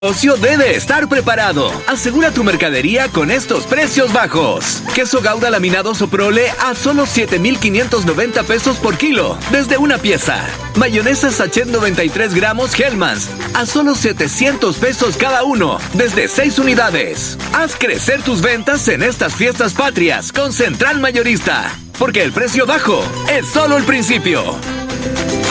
negocio debe estar preparado. Asegura tu mercadería con estos precios bajos. Queso Gouda laminado Soprole a solo 7,590 pesos por kilo, desde una pieza. Mayonesa Sachet 93 gramos Hellmann's a solo 700 pesos cada uno, desde 6 unidades. Haz crecer tus ventas en estas fiestas patrias con Central Mayorista, porque el precio bajo es solo el principio.